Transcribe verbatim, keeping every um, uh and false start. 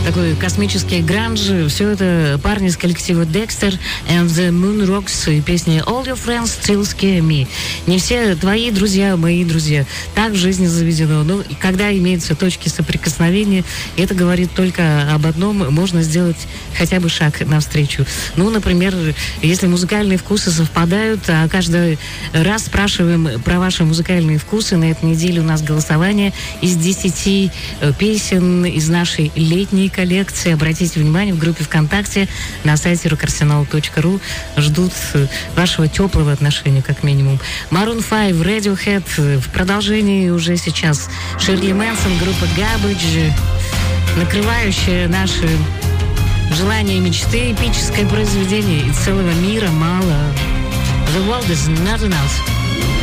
такой космический гранж. Все это парни из коллектива Dexter and the Moon Rocks и песня All Your Friends Still Scare Me. Не все твои друзья, мои друзья. Так в жизни заведено. Но когда имеются точки соприкосновения, это говорит только об одном: можно сделать хотя бы шаг навстречу. Ну, например, если музыкальные вкусы совпадают, а каждый раз спрашиваем про ваши музыкальные вкусы. На этой неделе у нас голосование из десяти песен из нашей летней коллекции. Обратите внимание, в группе ВКонтакте на сайте рок арсенал точка ру ждут вашего теплого отношения, как минимум. Maroon пять, Radiohead. В продолжении уже сейчас Ширли Мэнсон, группа Garbage, накрывающая наши желания и мечты. Эпическое произведение, и целого мира мало. The world is not enough.